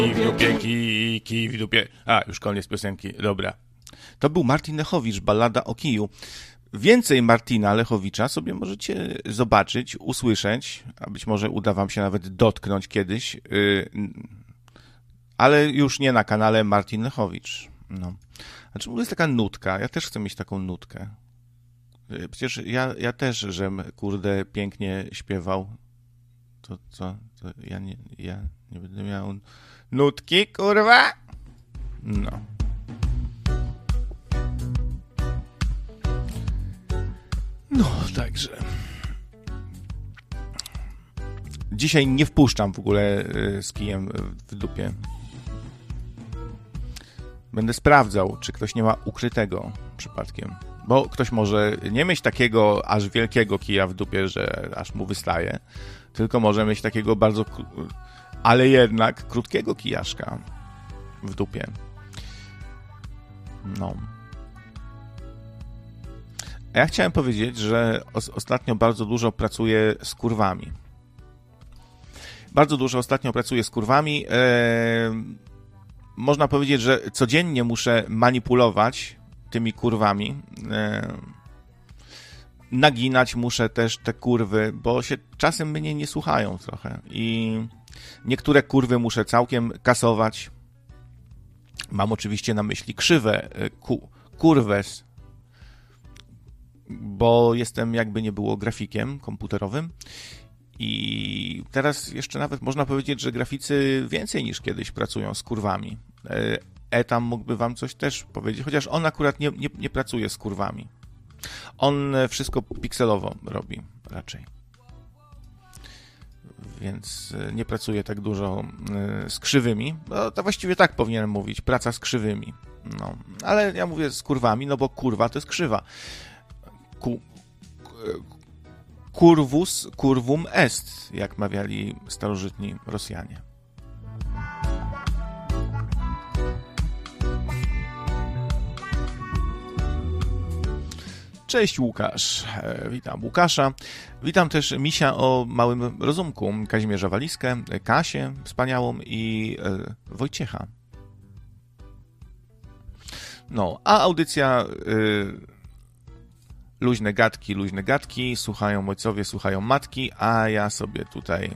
Kij w dupie, kij w dupie. A, już koniec piosenki, dobra. To był Martin Lechowicz, ballada o kiju. Więcej Martina Lechowicza sobie możecie zobaczyć, usłyszeć, a być może uda wam się nawet dotknąć kiedyś, ale już nie na kanale Martin Lechowicz. No. Znaczy, to jest taka nutka, ja też chcę mieć taką nutkę. Przecież ja też, żem, kurde, pięknie śpiewał. To ja nie będę miał nutki, kurwa? No. No, także. Dzisiaj nie wpuszczam w ogóle z kijem w dupie. Będę sprawdzał, czy ktoś nie ma ukrytego przypadkiem. Bo ktoś może nie mieć takiego aż wielkiego kija w dupie, że aż mu wystaje, tylko może mieć takiego bardzo, ale jednak krótkiego kijaszka w dupie. No. A ja chciałem powiedzieć, że ostatnio bardzo dużo pracuję z kurwami. Bardzo dużo ostatnio pracuję z kurwami. Można powiedzieć, że codziennie muszę manipulować tymi kurwami. Naginać muszę też te kurwy, bo się czasem mnie nie słuchają trochę. I niektóre kurwy muszę całkiem kasować. Mam oczywiście na myśli krzywe kurwes, bo jestem, jakby nie było, grafikiem komputerowym. I teraz jeszcze nawet można powiedzieć, że graficy więcej niż kiedyś pracują z kurwami. Tam mógłby wam coś też powiedzieć, chociaż on akurat nie pracuje z kurwami. On wszystko pikselowo robi raczej. Więc nie pracuje tak dużo z krzywymi. No, to właściwie tak powinienem mówić, praca z krzywymi. No, ale ja mówię z kurwami, no bo kurwa to jest krzywa. Curvus curvum est, jak mawiali starożytni Rosjanie. Cześć Łukasz, witam Łukasza, witam też Misia o małym rozumku, Kazimierza Waliskę, Kasię wspaniałą i Wojciecha. No, a audycja luźne gadki, słuchają ojcowie, słuchają matki, a ja sobie tutaj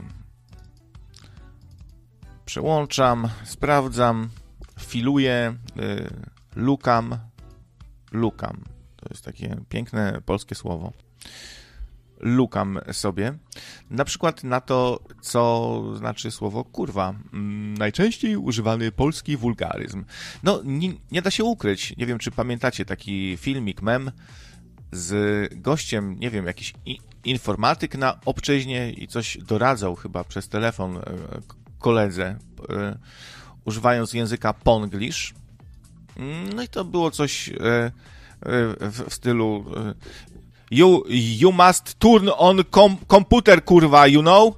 przełączam, sprawdzam, filuję, lukam. To jest takie piękne polskie słowo. Lukam sobie. Na przykład na to, co znaczy słowo kurwa. Najczęściej używany polski wulgaryzm. No, nie da się ukryć. Nie wiem, czy pamiętacie taki filmik, mem z gościem, nie wiem, jakiś informatyk na obczyźnie i coś doradzał chyba przez telefon koledze, używając języka ponglish. No i to było coś w stylu you must turn on computer, kurwa, you know?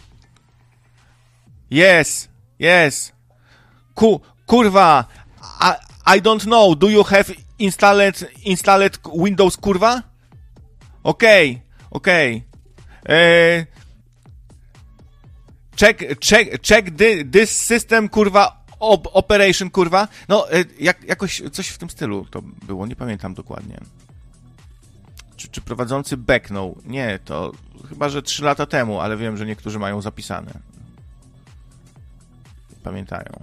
Yes. Kurwa, I don't know, do you have installed Windows, kurwa? Okay. Check this system, kurwa, operation, kurwa. No, jakoś coś w tym stylu to było, nie pamiętam dokładnie. Czy prowadzący beknął? Nie, to chyba, że 3 lata temu, ale wiem, że niektórzy mają zapisane. Pamiętają.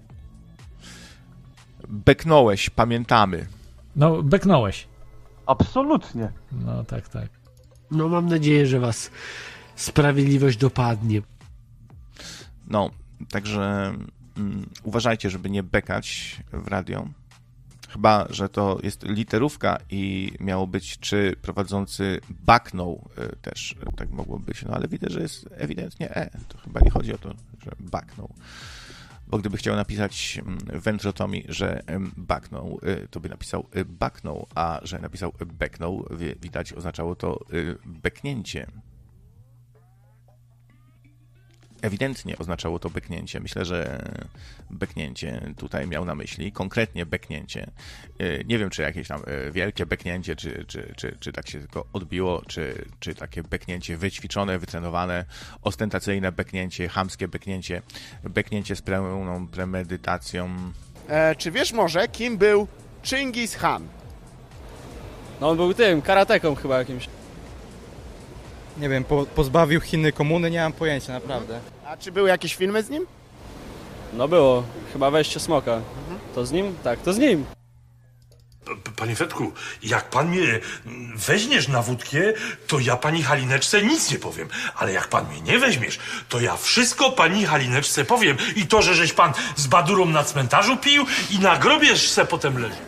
Beknąłeś, pamiętamy. No, beknąłeś. Absolutnie. No, tak. No, mam nadzieję, że was sprawiedliwość dopadnie. No, także uważajcie, żeby nie bekać w radio. Chyba, że to jest literówka i miało być, czy prowadzący baknął też, tak mogło być. No, ale widzę, że jest ewidentnie To chyba nie chodzi o to, że baknął. Bo gdyby chciał napisać Ventrotomi, że baknął, to by napisał baknął, a że napisał beknął, widać, oznaczało to beknięcie. ewidentnie oznaczało to beknięcie. Myślę, że beknięcie tutaj miał na myśli, konkretnie beknięcie. Nie wiem, czy jakieś tam wielkie beknięcie, czy tak się tylko odbiło, czy takie beknięcie wyćwiczone, wytrenowane, ostentacyjne beknięcie, chamskie beknięcie z pełną premedytacją. Czy wiesz może, kim był Chingis Khan? No on był tym, karateką chyba jakimś. Nie wiem, pozbawił Chiny komuny, nie mam pojęcia, naprawdę. A czy były jakieś filmy z nim? No było, chyba Wejście Smoka. To z nim? Tak, to z nim. Panie Fredku, jak pan mnie weźmiesz na wódkę, to ja pani Halineczce nic nie powiem. Ale jak pan mnie nie weźmiesz, to ja wszystko pani Halineczce powiem. I to, żeś pan z Badurą na cmentarzu pił i na grobie se potem leży.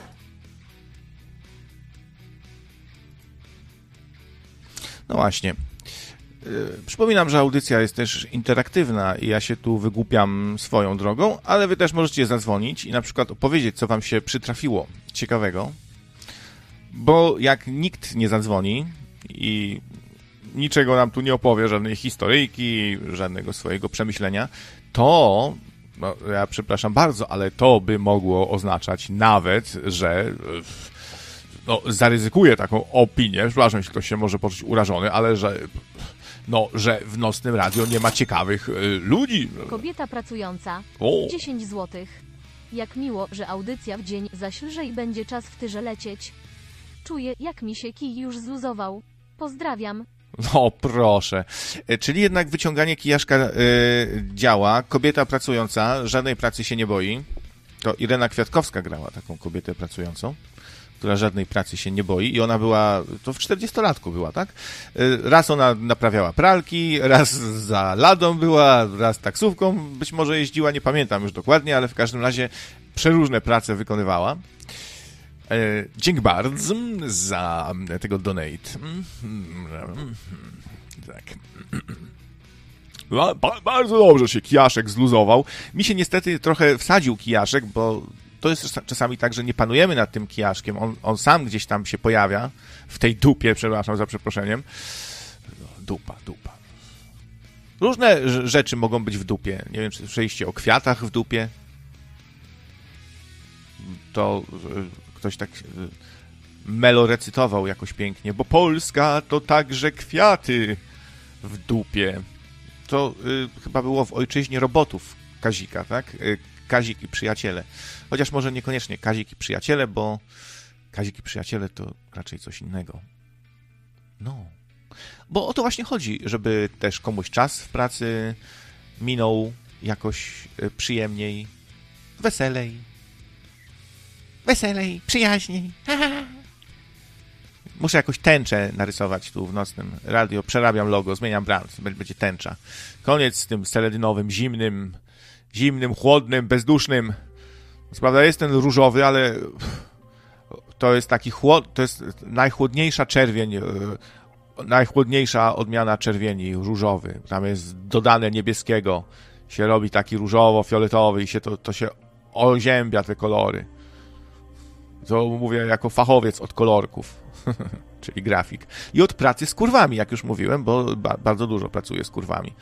No właśnie. Przypominam, że audycja jest też interaktywna i ja się tu wygłupiam swoją drogą, ale wy też możecie zadzwonić i na przykład opowiedzieć, co wam się przytrafiło ciekawego, bo jak nikt nie zadzwoni i niczego nam tu nie opowie, żadnej historyjki, żadnego swojego przemyślenia, to, no, ja przepraszam bardzo, ale to by mogło oznaczać nawet, że zaryzykuję taką opinię, przepraszam, jeśli ktoś się może poczuć urażony, ale że w nocnym radio nie ma ciekawych ludzi. Kobieta pracująca. 10 zł. Jak miło, że audycja w dzień, zaś lżej będzie czas w tyrze lecieć. Czuję, jak mi się kij już zluzował. Pozdrawiam. No proszę. Czyli jednak wyciąganie kijaszka działa. Kobieta pracująca, żadnej pracy się nie boi. To Irena Kwiatkowska grała taką kobietę pracującą, która żadnej pracy się nie boi i ona była, to w 40-latku była, tak? Raz ona naprawiała pralki, raz za ladą była, raz taksówką być może jeździła, nie pamiętam już dokładnie, ale w każdym razie przeróżne prace wykonywała. Dzięki bardzo za tego donate. Tak. Bardzo dobrze się kijaszek zluzował. Mi się niestety trochę wsadził kijaszek, bo to jest czasami tak, że nie panujemy nad tym kijaszkiem. On sam gdzieś tam się pojawia w tej dupie, przepraszam za przeproszeniem. Dupa. Różne rzeczy mogą być w dupie. Nie wiem, czy słyszeliście o kwiatach w dupie. To ktoś tak melorecytował jakoś pięknie, bo Polska to także kwiaty w dupie. To chyba było w Ojczyźnie robotów Kazika, tak? Kazik i przyjaciele. Chociaż może niekoniecznie Kazik i przyjaciele, bo Kazik i przyjaciele to raczej coś innego. No. Bo o to właśnie chodzi, żeby też komuś czas w pracy minął jakoś przyjemniej, weselej, przyjaźniej. Muszę jakoś tęczę narysować tu w nocnym radio. Przerabiam logo, zmieniam brand. Będzie tęcza. Koniec z tym seledynowym, zimnym, chłodnym, bezdusznym. Co prawda jest ten różowy, ale to jest taki to jest najchłodniejsza czerwień, najchłodniejsza odmiana czerwieni, różowy. Tam jest dodane niebieskiego. Się robi taki różowo-fioletowy i się to się oziębia te kolory. To mówię jako fachowiec od kolorków, czyli grafik. I od pracy z kurwami, jak już mówiłem, bo bardzo dużo pracuję z kurwami.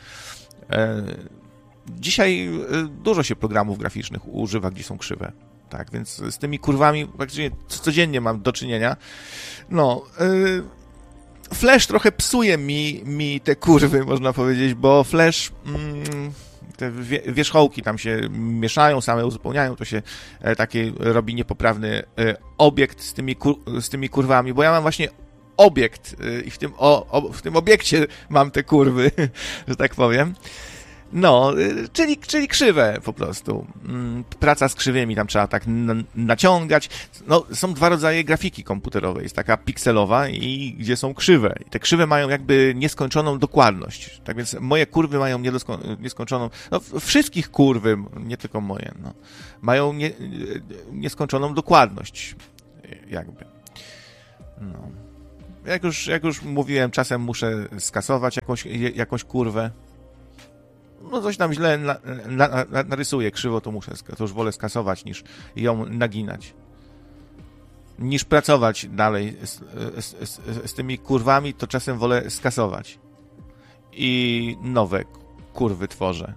Dzisiaj dużo się programów graficznych używa, gdzie są krzywe. Tak, więc z tymi kurwami praktycznie codziennie mam do czynienia. No, Flash trochę psuje mi te kurwy, można powiedzieć, bo Flash... te wierzchołki tam się mieszają, same uzupełniają, to się taki robi niepoprawny obiekt z tymi kurwami, bo ja mam właśnie obiekt i w tym obiekcie mam te kurwy, że tak powiem. No, czyli krzywe po prostu. Praca z krzywymi, tam trzeba tak naciągać. No, są dwa rodzaje grafiki komputerowej. Jest taka pikselowa i gdzie są krzywe. I te krzywe mają jakby nieskończoną dokładność. Tak więc moje kurwy mają nieskończoną... No, wszystkich kurwy, nie tylko moje, no, mają nieskończoną dokładność. Jakby. No. Jak już mówiłem, czasem muszę skasować jakąś kurwę. No coś tam źle narysuję krzywo, to już wolę skasować niż ją naginać. Niż pracować dalej z tymi kurwami, to czasem wolę skasować. I nowe kurwy tworzę.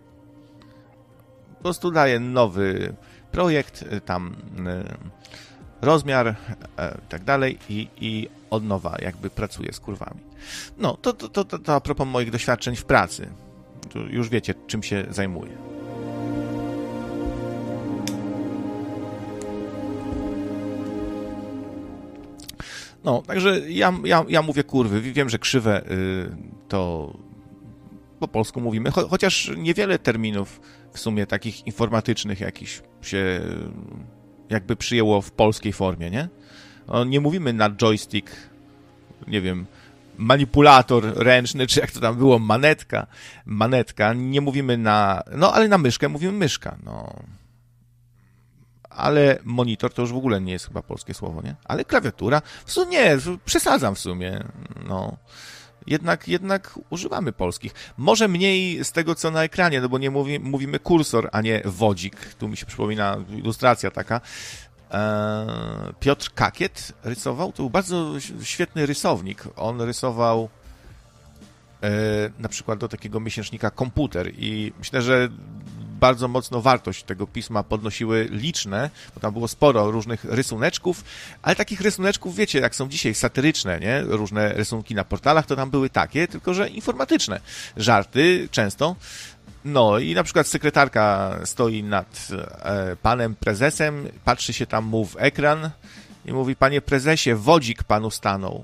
Po prostu daję nowy projekt, tam rozmiar i tak dalej i od nowa jakby pracuję z kurwami. No, to a propos moich doświadczeń w pracy. Tu już wiecie, czym się zajmuję. No, także ja mówię kurwy. Wiem, że krzywe to po polsku mówimy, chociaż niewiele terminów w sumie takich informatycznych jakichś się jakby przyjęło w polskiej formie, nie? Nie mówimy na joystick, nie wiem, manipulator ręczny, czy jak to tam było, manetka, nie mówimy na, no ale na myszkę mówimy myszka, no. Ale monitor to już w ogóle nie jest chyba polskie słowo, nie? Ale klawiatura, w sumie nie, przesadzam w sumie, no. Jednak używamy polskich. Może mniej z tego, co na ekranie, no bo nie mówimy kursor, a nie wodzik. Tu mi się przypomina ilustracja taka. Piotr Kakiet rysował. To był bardzo świetny rysownik. On rysował na przykład do takiego miesięcznika Komputer i myślę, że bardzo mocno wartość tego pisma podnosiły liczne, bo tam było sporo różnych rysuneczków, ale takich rysuneczków, wiecie, jak są dzisiaj satyryczne, nie? Różne rysunki na portalach, to tam były takie, tylko że informatyczne. Żarty często. No i na przykład sekretarka stoi nad panem prezesem, patrzy się tam mu w ekran i mówi: panie prezesie, wodzik panu stanął.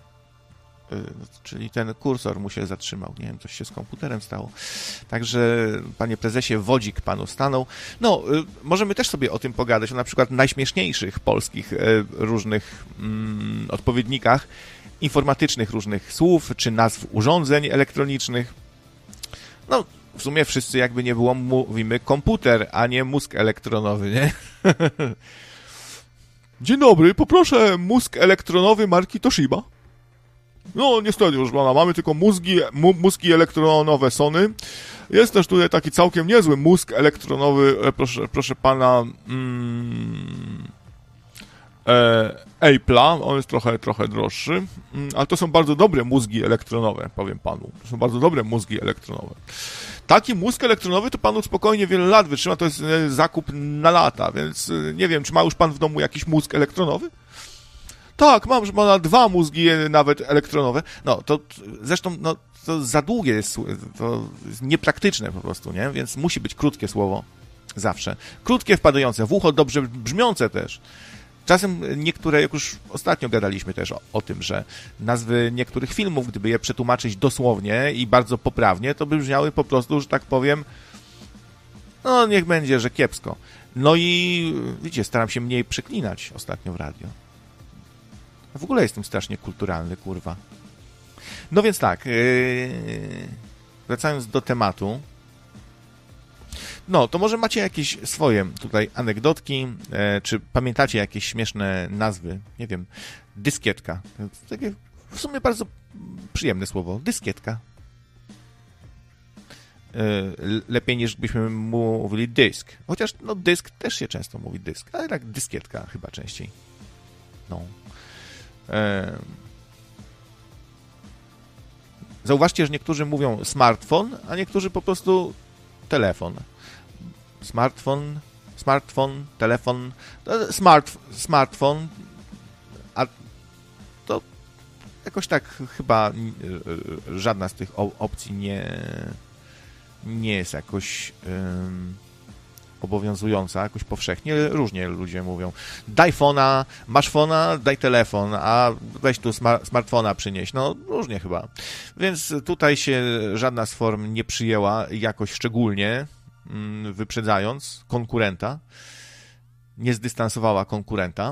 Czyli ten kursor mu się zatrzymał. Nie wiem, coś się z komputerem stało. Także, panie prezesie, wodzik panu stanął. No, możemy też sobie o tym pogadać, o na przykład najśmieszniejszych polskich różnych odpowiednikach informatycznych różnych słów, czy nazw urządzeń elektronicznych. No, w sumie wszyscy, jakby nie było, mówimy komputer, a nie mózg elektronowy, nie? Dzień dobry, poproszę mózg elektronowy marki Toshiba. No, niestety już mamy tylko mózgi elektronowe Sony. Jest też tutaj taki całkiem niezły mózg elektronowy, proszę pana, Apple'a. On jest trochę droższy, ale to są bardzo dobre mózgi elektronowe, powiem panu. To są bardzo dobre mózgi elektronowe. Taki mózg elektronowy to panu spokojnie wiele lat wytrzyma, to jest zakup na lata, więc nie wiem, czy ma już pan w domu jakiś mózg elektronowy? Tak, mam, że ma 2 mózgi nawet elektronowe. No, to zresztą, no, to za długie jest, to jest niepraktyczne po prostu, nie? Więc musi być krótkie słowo. Zawsze. Krótkie, wpadające w ucho, dobrze brzmiące też. Czasem niektóre, jak już ostatnio gadaliśmy też o tym, że nazwy niektórych filmów, gdyby je przetłumaczyć dosłownie i bardzo poprawnie, to by brzmiały po prostu, że tak powiem, no niech będzie, że kiepsko. No i widzicie, staram się mniej przeklinać ostatnio w radio. W ogóle jestem strasznie kulturalny, kurwa. No więc tak, wracając do tematu, no to może macie jakieś swoje tutaj anegdotki, czy pamiętacie jakieś śmieszne nazwy, nie wiem, dyskietka. To takie w sumie bardzo przyjemne słowo, dyskietka. Lepiej niż byśmy mówili dysk. Chociaż no dysk też się często mówi dysk, ale tak dyskietka chyba częściej. No. Zauważcie, że niektórzy mówią smartfon, a niektórzy po prostu telefon. Smartfon, telefon, smartfon, a to jakoś tak chyba żadna z tych opcji nie jest jakoś obowiązująca, jakoś powszechnie. Różnie ludzie mówią. Daj fona, masz fona, daj telefon, a weź tu smartfona przynieś. No, różnie chyba. Więc tutaj się żadna z form nie przyjęła jakoś szczególnie, wyprzedzając konkurenta. Nie zdystansowała konkurenta.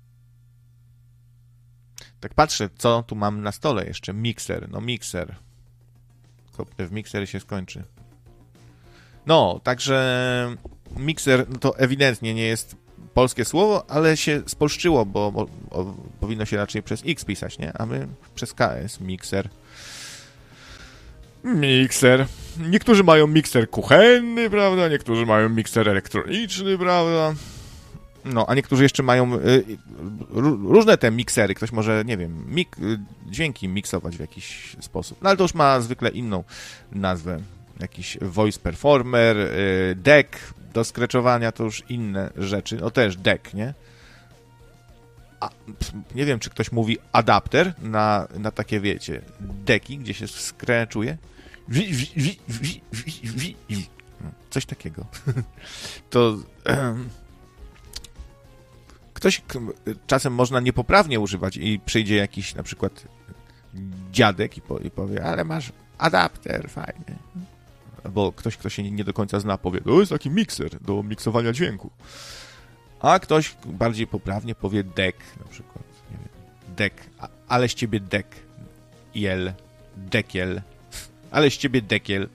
Tak patrzę, co tu mam na stole jeszcze. Mikser. No, mikser. Kopnę w mikser i się skończy. No, także mikser no to ewidentnie nie jest polskie słowo, ale się spolszczyło, bo powinno się raczej przez X pisać, nie? A my przez KS. Mikser. Mikser. Niektórzy mają mikser kuchenny, prawda? Niektórzy mają mikser elektroniczny, prawda? No, a niektórzy jeszcze mają różne te miksery. Ktoś może, nie wiem, dźwięki miksować w jakiś sposób. No, ale to już ma zwykle inną nazwę. jakiś voice performer, deck do skreczowania, to już inne rzeczy. No też deck, nie? Nie wiem, czy ktoś mówi adapter na takie, wiecie, deki, gdzie się skreczuje. Coś takiego. To ktoś czasem można niepoprawnie używać i przyjdzie jakiś na przykład dziadek i powie, ale masz adapter, fajny. Albo ktoś, kto się nie do końca zna, powie, to jest taki mikser do miksowania dźwięku. A ktoś bardziej poprawnie powie deck na przykład. Nie wiem, deck, ale z ciebie deck. Dekiel. Ale z ciebie dekiel.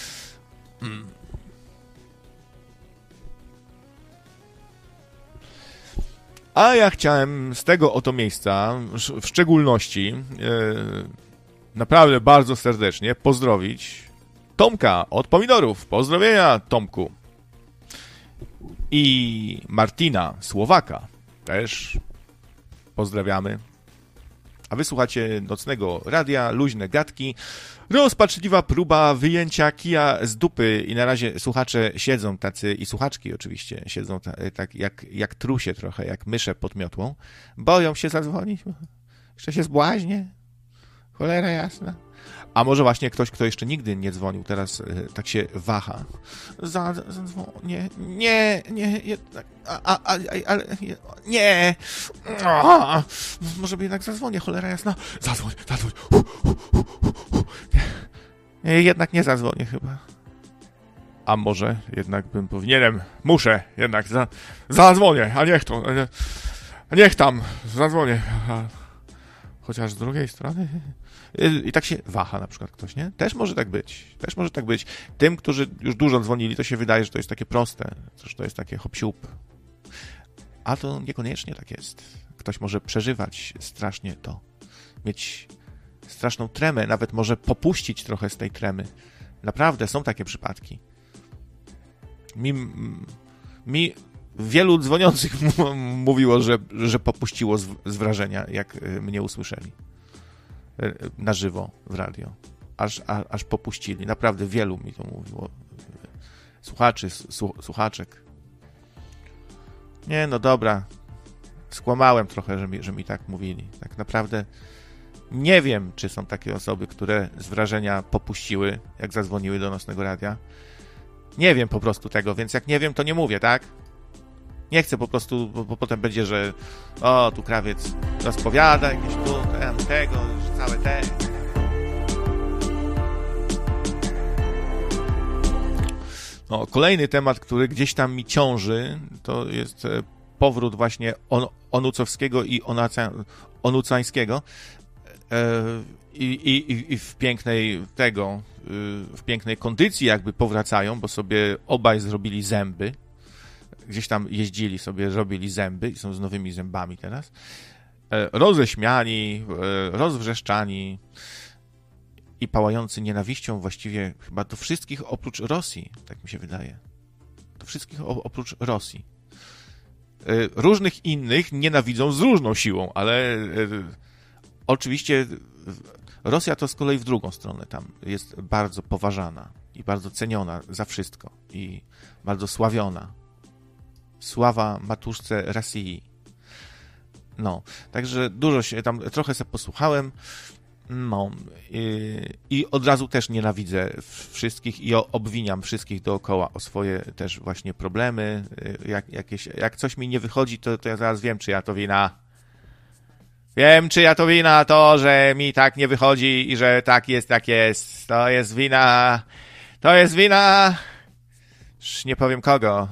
A ja chciałem z tego oto miejsca, w szczególności, naprawdę bardzo serdecznie pozdrowić Tomka od Pomidorów. Pozdrowienia, Tomku. I Martina, Słowaka, też pozdrawiamy. A wysłuchacie Nocnego Radia, luźne gadki, rozpaczliwa próba wyjęcia kija z dupy i na razie słuchacze siedzą tacy, i słuchaczki oczywiście, siedzą tak jak trusie trochę, jak mysze pod miotłą. Boją się zadzwonić, jeszcze się zbłaźnie, cholera jasna. A może właśnie ktoś, kto jeszcze nigdy nie dzwonił, teraz tak się waha. Zadzwonię. Nie, jednak. Ale nie. Może jednak zadzwonię, cholera jasna. Zadzwoń. Jednak nie zadzwonię chyba. A może jednak powinienem, muszę jednak zadzwonię, a niech tam zadzwonię. Chociaż z drugiej strony... I tak się waha na przykład ktoś, nie? Też może tak być. Tym, którzy już dużo dzwonili, to się wydaje, że to jest takie proste, że to jest takie hop-siup. A to niekoniecznie tak jest. Ktoś może przeżywać strasznie to. Mieć straszną tremę, nawet może popuścić trochę z tej tremy. Naprawdę, są takie przypadki. Mi wielu dzwoniących mówiło, że popuściło z wrażenia, jak mnie usłyszeli. Na żywo w radio. Aż popuścili. Naprawdę wielu mi to mówiło. Słuchaczy, słuchaczek. Nie, no dobra. Skłamałem trochę, że mi tak mówili. Tak naprawdę nie wiem, czy są takie osoby, które z wrażenia popuściły, jak zadzwoniły do Nocnego Radia. Nie wiem po prostu tego, więc jak nie wiem, to nie mówię, tak? Nie chcę po prostu, bo potem będzie, że tu krawiec rozpowiada jakieś tu, tego, całe te. Kolejny temat, który gdzieś tam mi ciąży, to jest powrót właśnie Onucowskiego i Onucańskiego i w pięknej kondycji jakby powracają, bo sobie obaj zrobili zęby. Gdzieś tam jeździli sobie, robili zęby i są z nowymi zębami teraz. Roześmiani, rozwrzeszczani i pałający nienawiścią właściwie chyba do wszystkich oprócz Rosji, tak mi się wydaje. Do wszystkich oprócz Rosji. Różnych innych nienawidzą z różną siłą, ale oczywiście Rosja to z kolei w drugą stronę tam jest bardzo poważana i bardzo ceniona za wszystko i bardzo sławiona. Sława matuszce Rosji. Także dużo się tam, trochę sobie posłuchałem, i od razu też nienawidzę wszystkich i obwiniam wszystkich dookoła o swoje też właśnie problemy. Jak coś mi nie wychodzi, to ja zaraz wiem, czyja to wina. Wiem, czyja to wina, to, że mi tak nie wychodzi i że tak jest, jak jest. To jest wina... Już nie powiem kogo.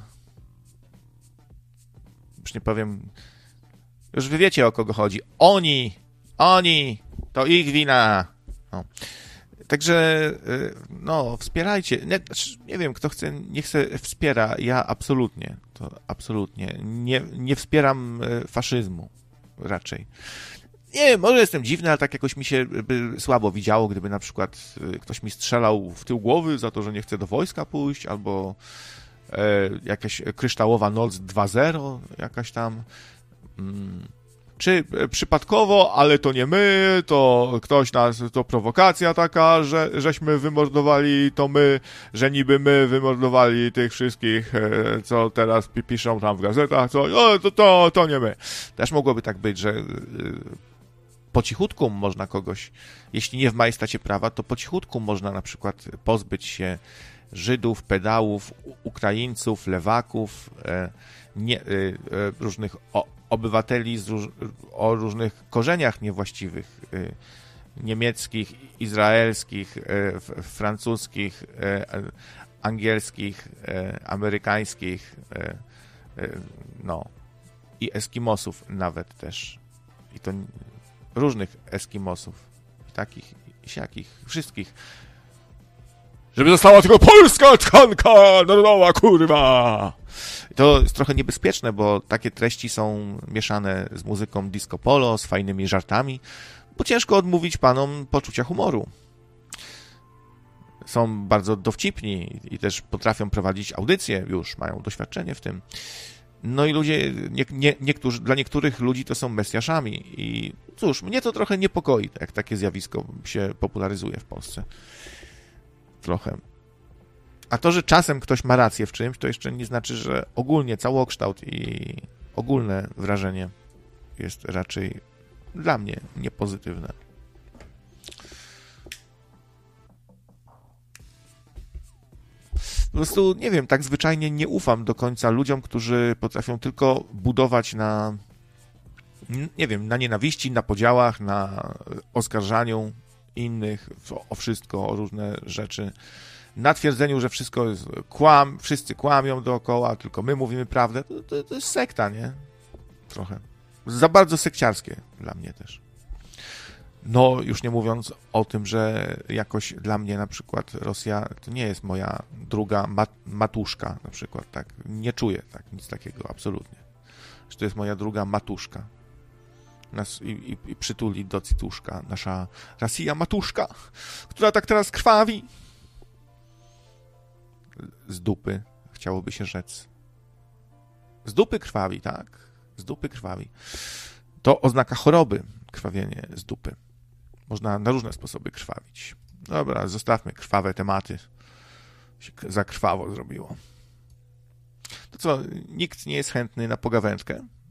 Już nie powiem... Już wy wiecie, o kogo chodzi. Oni, to ich wina. Także, wspierajcie. Nie wiem, kto chce, niech se wspiera. Ja absolutnie. Nie wspieram faszyzmu raczej. Nie wiem, może jestem dziwny, ale tak jakoś mi się by słabo widziało, gdyby na przykład ktoś mi strzelał w tył głowy za to, że nie chce do wojska pójść, albo jakaś kryształowa noc 2.0, jakaś tam... czy przypadkowo, ale to nie my, to ktoś nas, to prowokacja taka, żeśmy wymordowali, to my, że niby my wymordowali tych wszystkich, co teraz piszą tam w gazetach, to nie my. Też mogłoby tak być, że po cichutku można kogoś, jeśli nie w majestacie prawa, to po cichutku można na przykład pozbyć się Żydów, pedałów, Ukraińców, lewaków, różnych obywateli o różnych korzeniach niewłaściwych, niemieckich, izraelskich, francuskich, angielskich, amerykańskich, no i Eskimosów nawet też. I to różnych Eskimosów, takich i siakich, wszystkich. Żeby została tylko polska tkanka narodowa, kurwa! I to jest trochę niebezpieczne, bo takie treści są mieszane z muzyką disco polo, z fajnymi żartami, bo ciężko odmówić panom poczucia humoru. Są bardzo dowcipni i też potrafią prowadzić audycje, już mają doświadczenie w tym. No i ludzie, dla niektórych ludzi to są mesjaszami i cóż, mnie to trochę niepokoi, jak takie zjawisko się popularyzuje w Polsce. Trochę. A to, że czasem ktoś ma rację w czymś, to jeszcze nie znaczy, że ogólnie całokształt i ogólne wrażenie jest raczej dla mnie niepozytywne. Po prostu, nie wiem, tak zwyczajnie nie ufam do końca ludziom, którzy potrafią tylko budować na, nie wiem, na nienawiści, na podziałach, na oskarżaniu innych o wszystko, o różne rzeczy, na twierdzeniu, że wszystko jest wszyscy kłamią dookoła, tylko my mówimy prawdę. To jest sekta, nie? Trochę. Za bardzo sekciarskie dla mnie też. No, już nie mówiąc o tym, że jakoś dla mnie na przykład Rosja to nie jest moja druga matuszka na przykład, tak. Nie czuję tak, nic takiego, absolutnie. Że to jest moja druga matuszka. I przytuli do cytuszka nasza Rosja matuszka, która tak teraz krwawi. Z dupy, chciałoby się rzec. Z dupy krwawi, tak? Z dupy krwawi. To oznaka choroby, krwawienie z dupy. Można na różne sposoby krwawić. Dobra, zostawmy krwawe tematy. Się za krwawo zrobiło. To co, nikt nie jest chętny na pogawędkę?